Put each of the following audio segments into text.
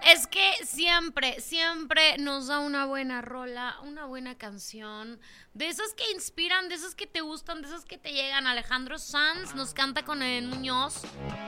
Es que siempre nos da una buena rola, una buena canción, de esas que inspiran, de esas que te gustan, de esas que te llegan. Alejandro Sanz nos canta con el Muñoz.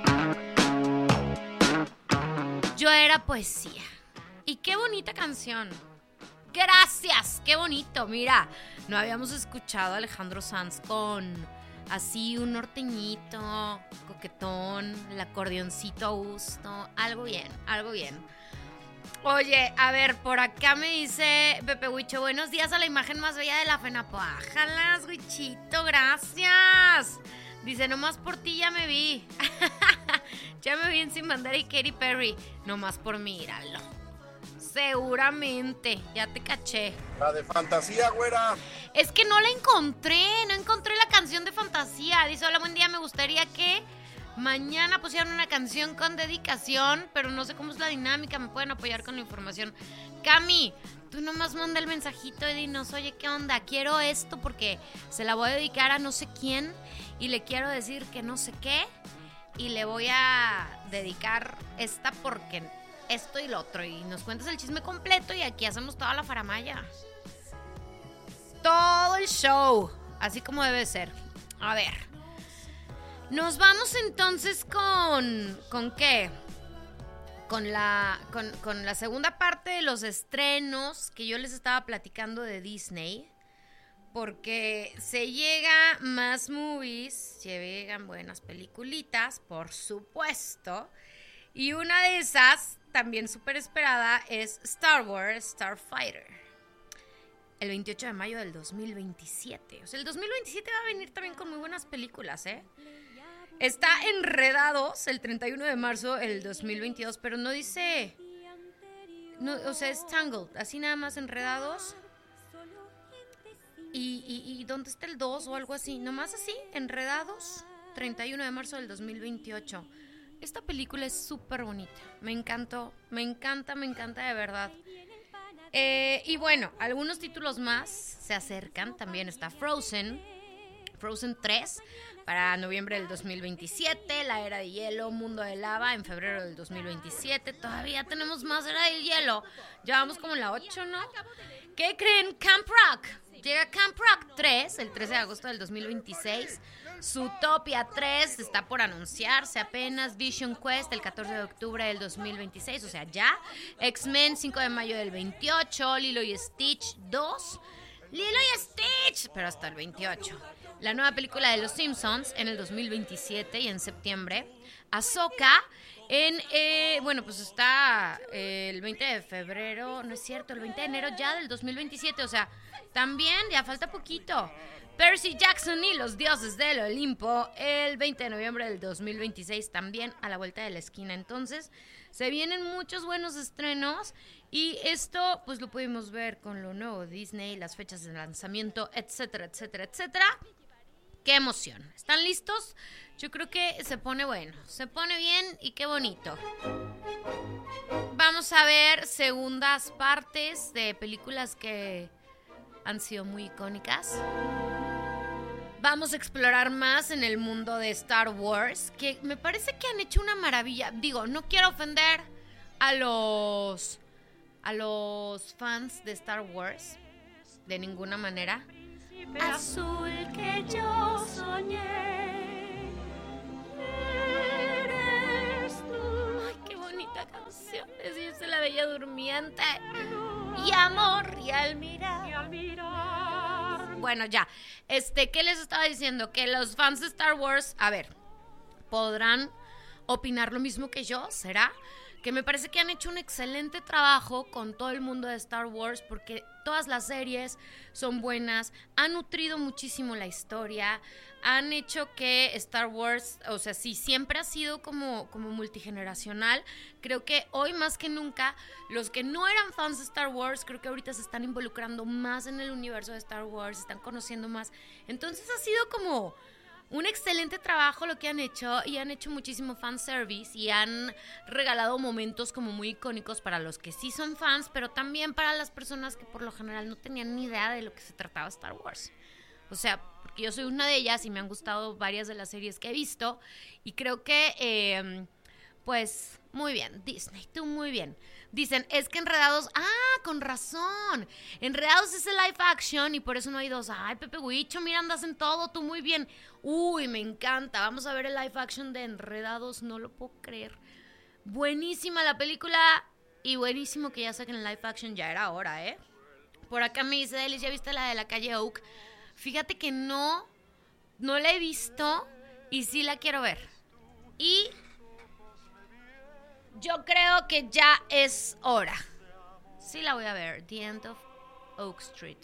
Yo era poesía. Y qué bonita canción. Gracias, qué bonito. Mira, no habíamos escuchado a Alejandro Sanz con así un norteñito, coquetón, el acordeoncito a gusto. Algo bien, algo bien. Oye, a ver, por acá me dice Pepe Huicho, buenos días a la imagen más bella de la FENAPO. Ájalas, Huichito, gracias. Dice, nomás por ti ya me vi. Ya me vi en Sin Bandera y Katy Perry. Nomás por míralo. Seguramente, ya te caché. La de Fantasía, güera. Es que no la encontré, no encontré la canción de Fantasía. Dice, hola, buen día, me gustaría que mañana pusieran una canción con dedicación, pero no sé cómo es la dinámica, me pueden apoyar con la información. Cami, tú nomás manda el mensajito y dinos, oye, ¿qué onda? Quiero esto porque se la voy a dedicar a no sé quién y le quiero decir que no sé qué y le voy a dedicar esta porque esto y lo otro. Y nos cuentas el chisme completo y aquí hacemos toda la faramaya. Todo el show, así como debe ser. A ver, nos vamos entonces ¿con qué? Con la segunda parte de los estrenos que yo les estaba platicando de Disney. Porque se llega más movies, se llegan buenas peliculitas, por supuesto. Y una de esas, también súper esperada, es Star Wars Starfighter. El 28 de mayo del 2027. O sea, el 2027 va a venir también con muy buenas películas, ¿eh? Está Enredados el 31 de marzo del 2022, pero no dice... No, o sea, es Tangled, así nada más Enredados. ¿Y dónde está el 2 o algo así? Nomás así, Enredados, 31 de marzo del 2028. Esta película es súper bonita. Me encanta de verdad. Y bueno, algunos títulos más se acercan. También está Frozen 3 para noviembre del 2027. La Era de Hielo, Mundo de Lava en febrero del 2027. Todavía tenemos más Era de Hielo. Ya vamos como en la 8, ¿no? ¿Qué creen? Camp Rock. Llega Camp Rock 3 el 13 de agosto del 2026. Zootopia 3 está por anunciarse apenas. Vision Quest el 14 de octubre del 2026, o sea, ya. X-Men 5 de mayo del 28. Lilo y Stitch 2. Lilo y Stitch, pero hasta el 28. La nueva película de Los Simpsons en el 2027 y en septiembre. Ahsoka bueno, pues está el 20 de febrero, no es cierto, el 20 de enero ya del 2027, o sea, también ya falta poquito. Percy Jackson y los dioses del Olimpo, el 20 de noviembre del 2026, también a la vuelta de la esquina. Entonces, se vienen muchos buenos estrenos y esto, pues lo pudimos ver con lo nuevo Disney, las fechas de lanzamiento, etcétera, etcétera, etcétera. ¡Qué emoción! ¿Están listos? Yo creo que se pone bueno, se pone bien y qué bonito. Vamos a ver segundas partes de películas que han sido muy icónicas. Vamos a explorar más en el mundo de Star Wars, que me parece que han hecho una maravilla. Digo, no quiero ofender a los fans de Star Wars de ninguna manera. Azul que yo soñé, eres tú. Ay, qué bonita canción. Decirse la Bella Durmiente. Y amor, y al mirar. Bueno, ya. ¿Qué les estaba diciendo? Que los fans de Star Wars, a ver, podrán opinar lo mismo que yo, ¿será? Que me parece que han hecho un excelente trabajo con todo el mundo de Star Wars porque todas las series son buenas, han nutrido muchísimo la historia, han hecho que Star Wars, o sea, sí, siempre ha sido como multigeneracional. Creo que hoy más que nunca, los que no eran fans de Star Wars, creo que ahorita se están involucrando más en el universo de Star Wars, están conociendo más. Entonces ha sido como un excelente trabajo lo que han hecho y han hecho muchísimo fanservice y han regalado momentos como muy icónicos para los que sí son fans, pero también para las personas que por lo general no tenían ni idea de lo que se trataba Star Wars. O sea, porque yo soy una de ellas y me han gustado varias de las series que he visto y creo que Pues, muy bien, Disney, tú muy bien. Dicen, es que Enredados... con razón. Enredados es el live action y por eso no hay dos. Ay, Pepe Huicho, mira, andas en todo, tú muy bien. Uy, me encanta. Vamos a ver el live action de Enredados, no lo puedo creer. Buenísima la película y buenísimo que ya saquen el live action, ya era hora, ¿eh? Por acá me dice Delis, ¿ya viste la de la calle Oak? Fíjate que no la he visto y sí la quiero ver. Y yo creo que ya es hora. Sí la voy a ver. The End of Oak Street.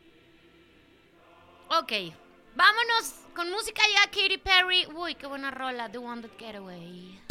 Ok, vámonos con música ya, Katy Perry. Uy, qué buena rola. The One That Get Away.